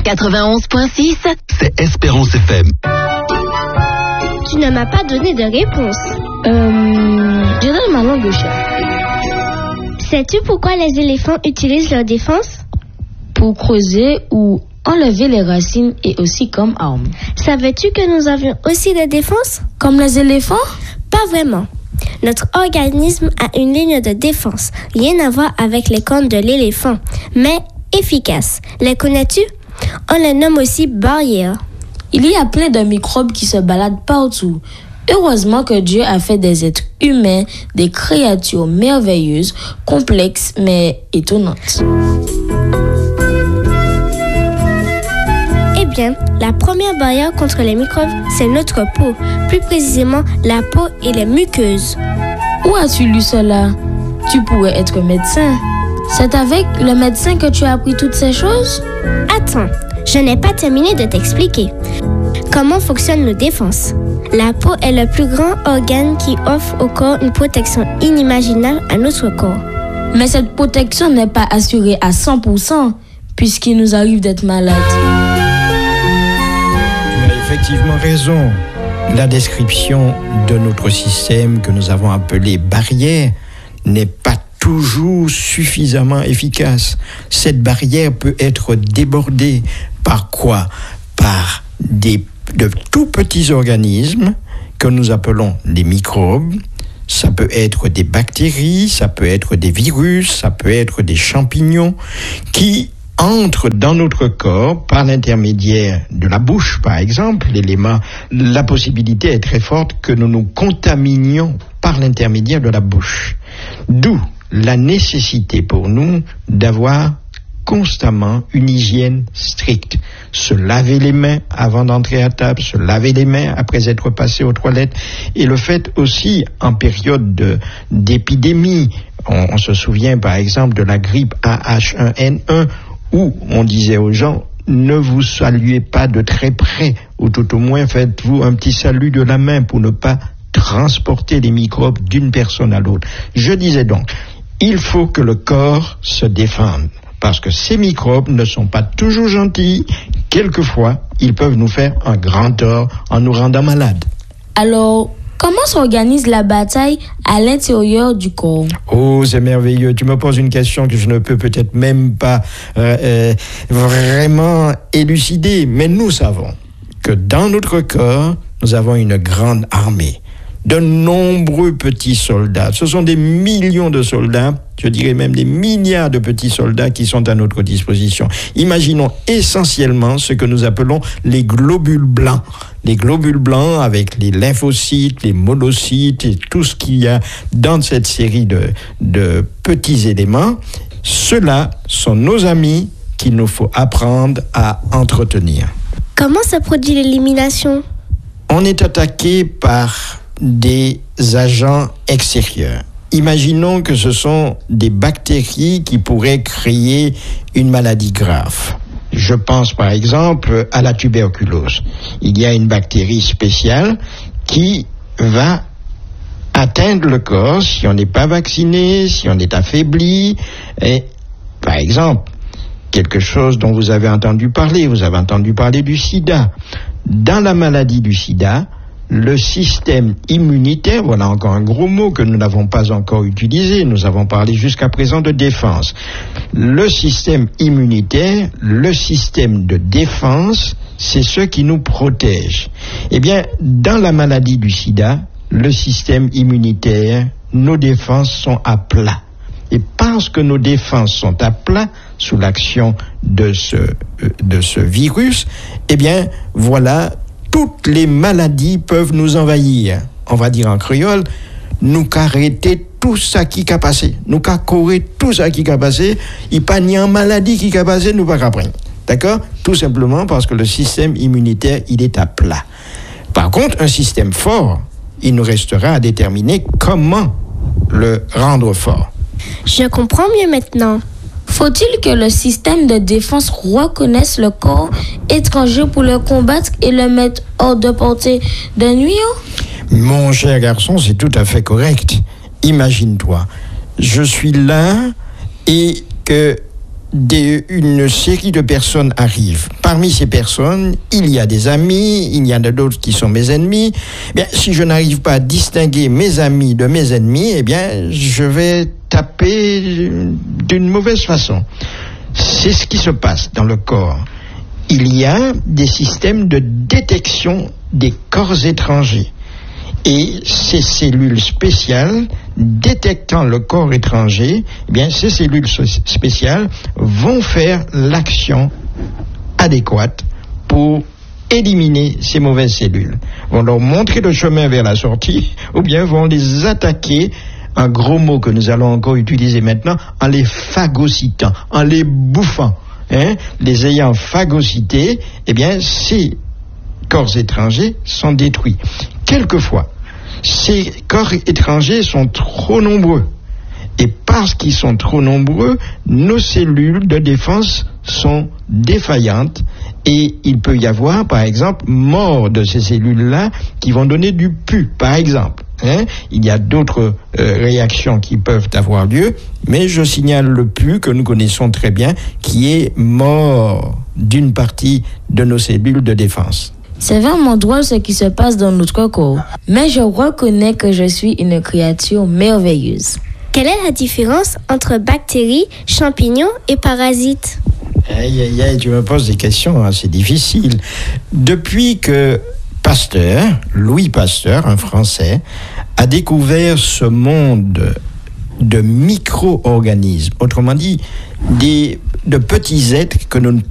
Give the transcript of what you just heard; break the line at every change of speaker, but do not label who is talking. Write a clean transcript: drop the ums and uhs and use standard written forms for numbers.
91.6,
c'est Espérance FM.
Tu ne m'as pas donné de réponse.
Je donne ma langue au chat.
Sais-tu pourquoi les éléphants utilisent leur défense?
Pour creuser ou enlever les racines et aussi comme arme.
Savais-tu que nous avions aussi des défenses?
Comme les éléphants?
Pas vraiment. Notre organisme a une ligne de défense, rien à voir avec les cornes de l'éléphant, mais efficace. Les connais-tu? On les nomme aussi barrières.
Il y a plein de microbes qui se baladent partout. Heureusement que Dieu a fait des êtres humains, des créatures merveilleuses, complexes mais étonnantes.
Eh bien, la première barrière contre les microbes, c'est notre peau, plus précisément la peau et les muqueuses.
Où as-tu lu cela? Tu pourrais être médecin. C'est avec le médecin que tu as appris toutes ces choses?
Attends, je n'ai pas terminé de t'expliquer. Comment fonctionnent nos défenses? La peau est le plus grand organe qui offre au corps une protection inimaginable à notre corps.
Mais cette protection n'est pas assurée à 100%, puisqu'il nous arrive d'être malades.
Tu as effectivement raison. La description de notre système que nous avons appelé barrière n'est pas toujours suffisamment efficace. Cette barrière peut être débordée par quoi? Par de tout petits organismes que nous appelons des microbes. Ça peut être des bactéries, ça peut être des virus, ça peut être des champignons qui entrent dans notre corps par l'intermédiaire de la bouche, par exemple. La possibilité est très forte que nous nous contaminions par l'intermédiaire de la bouche. D'où la nécessité pour nous d'avoir constamment une hygiène stricte. Se laver les mains avant d'entrer à table, se laver les mains après être passé aux toilettes. Et le fait aussi, en période d'épidémie, on se souvient par exemple de la grippe AH1N1, où on disait aux gens, ne vous saluez pas de très près, ou tout au moins faites-vous un petit salut de la main pour ne pas transporter les microbes d'une personne à l'autre. Je disais donc, il faut que le corps se défende. Parce que ces microbes ne sont pas toujours gentils. Quelquefois, ils peuvent nous faire un grand tort en nous rendant malades.
Alors, comment s'organise la bataille à l'intérieur du corps?
Oh, c'est merveilleux. Tu me poses une question que je ne peux peut-être même pas vraiment élucider. Mais nous savons que dans notre corps, nous avons une grande armée. De nombreux petits soldats. Ce sont des millions de soldats, je dirais même des milliards de petits soldats qui sont à notre disposition. Imaginons essentiellement ce que nous appelons les globules blancs. Les globules blancs avec les lymphocytes, les monocytes et tout ce qu'il y a dans cette série de petits éléments. Ceux-là sont nos amis qu'il nous faut apprendre à entretenir.
Comment se produit l'élimination?
On est attaqué par des agents extérieurs. Imaginons que ce sont des bactéries qui pourraient créer une maladie grave. Je pense par exemple à la tuberculose. Il y a une bactérie spéciale qui va atteindre le corps si on n'est pas vacciné, si on est affaibli. Et, par exemple, quelque chose dont vous avez entendu parler du sida. Dans la maladie du sida, le système immunitaire, voilà encore un gros mot que nous n'avons pas encore utilisé, nous avons parlé jusqu'à présent de défense. Le système immunitaire, le système de défense, c'est ce qui nous protège. Eh bien, dans la maladie du sida, le système immunitaire, nos défenses sont à plat. Et parce que nos défenses sont à plat sous l'action de ce virus, eh bien, voilà, toutes les maladies peuvent nous envahir. On va dire en créole, nous arrêter tout ça qui a passé. Nous corriger tout ça qui a passé. Il n'y a pas ni en maladie qui a passé, nous pas qu'après. D'accord? Tout simplement parce que le système immunitaire, il est à plat. Par contre, un système fort, il nous restera à déterminer comment le rendre fort.
Je comprends mieux maintenant.
Faut-il que le système de défense reconnaisse le corps étranger pour le combattre et le mettre hors de portée de nuire?
Mon cher garçon, c'est tout à fait correct. Imagine-toi, je suis là et que une série de personnes arrive. Parmi ces personnes, il y a des amis, il y en a d'autres qui sont mes ennemis. Bien, si je n'arrive pas à distinguer mes amis de mes ennemis, eh bien, je vais taper d'une mauvaise façon. C'est ce qui se passe dans le corps. Il y a des systèmes de détection des corps étrangers. Et ces cellules spéciales, détectant le corps étranger, eh bien, ces cellules spéciales vont faire l'action adéquate pour éliminer ces mauvaises cellules. Vont leur montrer le chemin vers la sortie, ou bien vont les attaquer, un gros mot que nous allons encore utiliser maintenant, en les phagocytant, en les bouffant. Les ayant phagocytés, eh bien, ces corps étrangers sont détruits. Quelquefois, ces corps étrangers sont trop nombreux. Et parce qu'ils sont trop nombreux, nos cellules de défense sont défaillantes et il peut y avoir, par exemple, mort de ces cellules-là qui vont donner du pus, par exemple. Il y a d'autres réactions qui peuvent avoir lieu, mais je signale le pus que nous connaissons très bien, qui est mort d'une partie de nos cellules de défense.
C'est vraiment drôle ce qui se passe dans notre corps, mais je reconnais que je suis une créature merveilleuse.
Quelle est la différence entre bactéries, champignons et parasites?
Aïe, tu me poses des questions assez difficiles. Depuis que Pasteur, Louis Pasteur, un Français, a découvert ce monde de micro-organismes, autrement dit, de petits êtres que nous ne